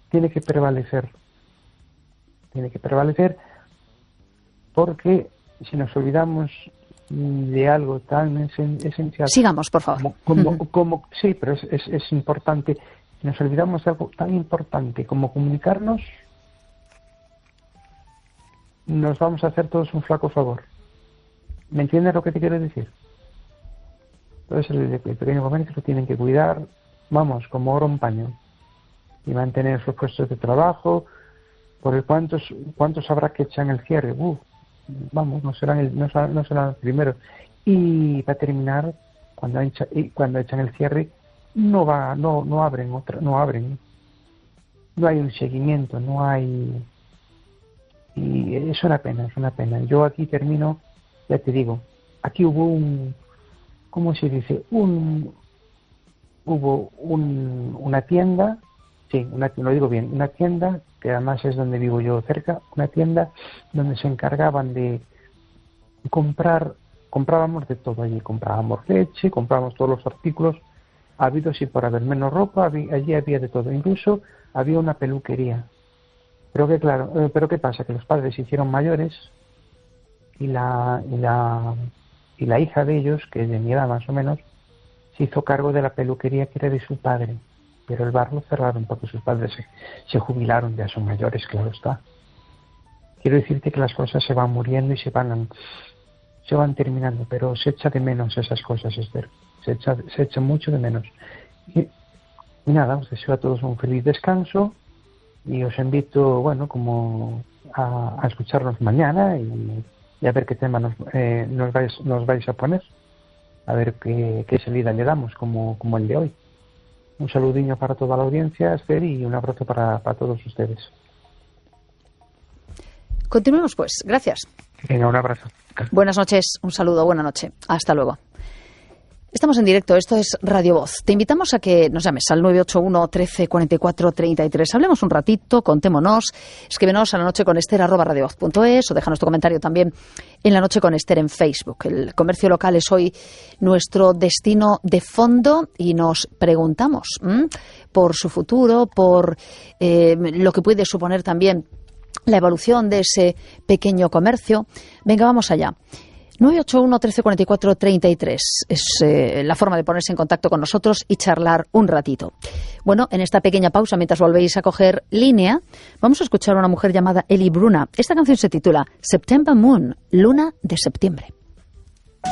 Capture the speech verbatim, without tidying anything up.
tiene que prevalecer. Tiene que prevalecer porque si nos olvidamos de algo tan esencial... Sigamos, por favor. Como, como, como, sí, pero es, es, es importante. Si nos olvidamos de algo tan importante como comunicarnos, nos vamos a hacer todos un flaco favor. ¿Me entiendes lo que te quiero decir? Entonces el, el pequeño comercio lo tienen que cuidar, vamos, como oro en paño, y mantener sus puestos de trabajo. Por el cuántos cuántos habrá que echan el cierre, uh, vamos, no serán el, no, serán, no serán los primeros. Y para terminar, cuando echa, cuando echan el cierre, no va, no, no abren otra, no abren, no hay un seguimiento, no hay, y es una pena, es una pena. Yo aquí termino, ya te digo, aquí hubo un, ¿cómo se dice? Un, hubo un, una tienda, sí, una, lo digo bien, una tienda, que además es donde vivo yo cerca, una tienda donde se encargaban de comprar, comprábamos de todo allí, comprábamos leche, comprábamos todos los artículos habidos y por haber, menos ropa, había, allí había de todo, incluso había una peluquería. Pero que claro, eh, pero qué pasa, que los padres se hicieron mayores y la, y la y la hija de ellos, que es de mi edad más o menos, se hizo cargo de la peluquería que era de su padre. Pero el bar lo cerraron porque sus padres se, se jubilaron, ya son mayores, claro está. Quiero decirte que las cosas se van muriendo y se van se van terminando, pero se echa de menos esas cosas, Esther. Se echa, se echa mucho de menos. Y, y nada, os deseo a todos un feliz descanso y os invito, bueno, como a, a escucharnos mañana y, y a ver qué tema nos, eh, nos, vais, nos vais a poner, a ver qué, qué salida le damos, como, como el de hoy. Un saludinho para toda la audiencia, Esther, y un abrazo para, para todos ustedes. Continuemos, pues. Gracias. Venga, un abrazo. Buenas noches. Un saludo. Buena noche. Hasta luego. Estamos en directo. Esto es Radio Voz. Te invitamos a que nos llames al nueve ocho uno, trece, cuarenta y cuatro, treinta y tres. Hablemos un ratito, contémonos. Escríbenos a la noche con Esther arroba radiovoz punto es o déjanos tu comentario también en La Noche con Esther en Facebook. El comercio local es hoy nuestro destino de fondo y nos preguntamos ¿m? por su futuro, por eh, lo que puede suponer también la evolución de ese pequeño comercio. Venga, vamos allá. nueve ocho uno, trece, cuarenta y cuatro, treinta y tres es eh, la forma de ponerse en contacto con nosotros y charlar un ratito. Bueno, en esta pequeña pausa, mientras volvéis a coger línea, vamos a escuchar a una mujer llamada Eli Bruna. Esta canción se titula September Moon, Luna de Septiembre.